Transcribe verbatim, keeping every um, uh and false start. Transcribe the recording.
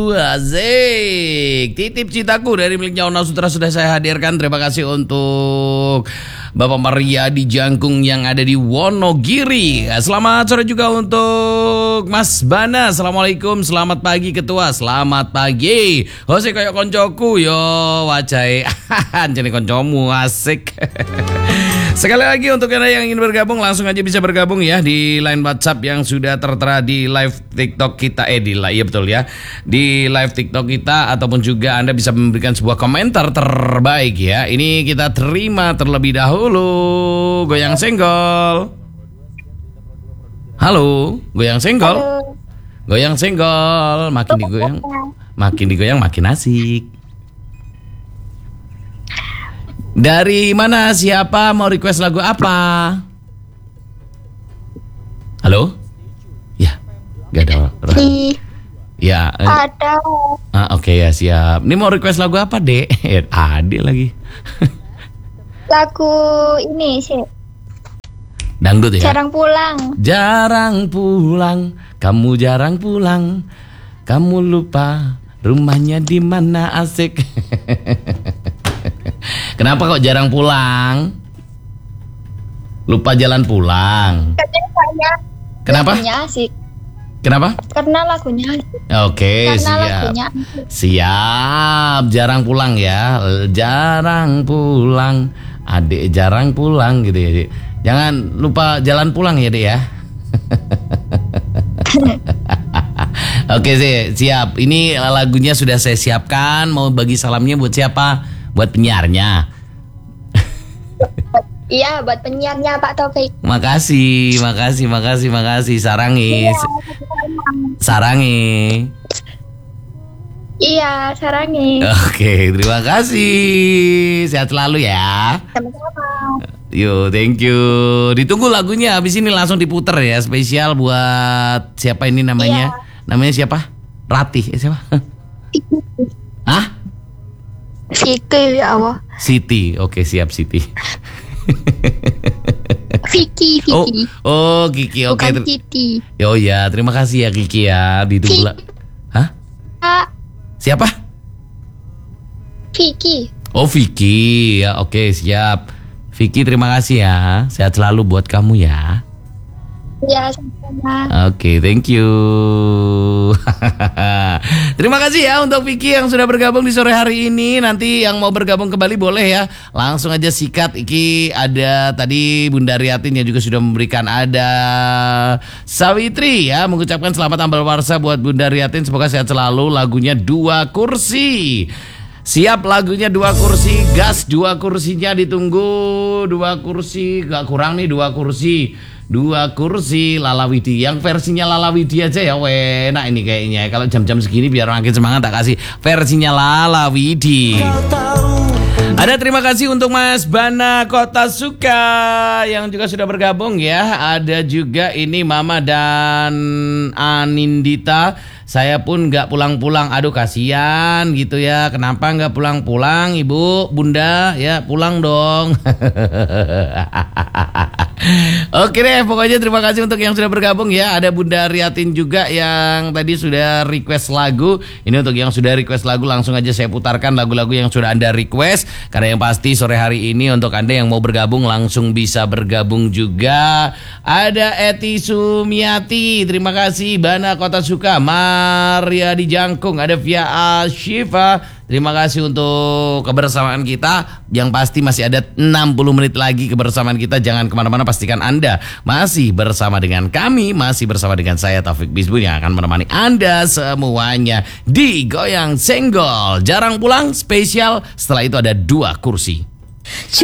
Asik. Titip cintaku dari miliknya Ona Sutra sudah saya hadirkan. Terima kasih untuk Bapak Maria di Jangkung yang ada di Wonogiri. Selamat sore juga untuk Mas Bana. Assalamualaikum, selamat pagi Ketua. Selamat pagi. Hose kayak koncoku yo wajai. Jadi koncomu asik. Sekali lagi untuk Anda yang ingin bergabung langsung aja bisa bergabung ya di line WhatsApp yang sudah tertera di live TikTok kita eh di live ya betul ya di live TikTok kita, ataupun juga Anda bisa memberikan sebuah komentar terbaik ya. Ini kita terima terlebih dahulu. Goyang senggol. Halo, goyang senggol. Halo. Goyang senggol, makin digoyang makin digoyang makin asik. Dari mana, siapa, mau request lagu apa? Halo? Ya, gak ada orang. Ya, eh. Ada. Ah, oke okay, ya siap. Ini mau request lagu apa, Dek? Ade lagi. Lagu ini sih. Dangdut ya? Jarang pulang. Jarang pulang, kamu jarang pulang. Kamu lupa rumahnya di mana, asik. Kenapa kok jarang pulang? Lupa jalan pulang. Katanya saya. Kenapa? Lagunya asik. Kenapa? Karena lagunya asik. Oke, Karena siap. lagunya asik. Siap, jarang pulang ya. Jarang pulang. Adik jarang pulang gitu ya, Dek. Jangan lupa jalan pulang ya, Dek ya. Oke sih, siap. Ini lagunya sudah saya siapkan. Mau bagi salamnya buat siapa? Buat penyiarnya. Iya, buat penyiarnya Pak Taufik. Makasih, makasih, makasih, makasih. Sarangi. Iya, Sarangi. Iya, sarangi. Oke, terima kasih. Sehat selalu ya. Sama-sama. Yo, thank you. Ditunggu lagunya. Habis ini langsung diputer ya. Spesial buat siapa ini namanya? Iya. Namanya siapa? Ratih. Eh, siapa? Hah? Vicky ya Allah. Siti. Oke, siap Siti. Vicky, Vicky. Oh, oh Kiki. Oke. Bukan Titi. Oh ya, terima kasih ya Kiki ya. Ditunggu lah. Hah? Kak, Siapa? Vicky. Oh, Vicky. Ya, oke, siap. Vicky, terima kasih ya. Sehat selalu buat kamu ya. Iya, sama-sama. Oke, thank you. Terima kasih ya untuk Vicky yang sudah bergabung di sore hari ini. Nanti yang mau bergabung kembali boleh ya. Langsung aja sikat. Iki ada tadi Bunda Riatin yang juga sudah memberikan, ada Sawitri ya, mengucapkan selamat ambal warsa buat Bunda Riatin. Semoga sehat selalu. Lagunya Dua Kursi. Siap, lagunya Dua Kursi. Gas, dua kursinya ditunggu. Dua kursi, gak kurang nih dua kursi. Dua kursi Lala Widi. Yang versinya Lala Widi aja ya. Enak ini kayaknya. Kalau jam-jam segini biar makin semangat tak kasih versinya Lala Widi. Ada terima kasih untuk Mas Bana Kota Suka yang juga sudah bergabung ya. Ada juga ini Mama dan Anindita. Saya pun gak pulang-pulang. Aduh kasihan gitu ya. Kenapa gak pulang-pulang Ibu, Bunda? Ya pulang dong. Oke deh, pokoknya terima kasih untuk yang sudah bergabung ya. Ada Bunda Riatin juga yang tadi sudah request lagu. Ini untuk yang sudah request lagu, langsung aja saya putarkan lagu-lagu yang sudah Anda request. Karena yang pasti sore hari ini untuk Anda yang mau bergabung langsung bisa bergabung juga. Ada Eti Sumiati, terima kasih. Bana Kota Suka, Maria di Jangkung, ada Via Ashifa. Terima kasih untuk kebersamaan kita. Yang pasti masih ada enam puluh menit lagi kebersamaan kita. Jangan kemana-mana, pastikan Anda masih bersama dengan kami. Masih bersama dengan saya Taufik Bisbun yang akan menemani Anda semuanya di Goyang Senggol. Jarang pulang spesial. Setelah itu ada Dua Kursi.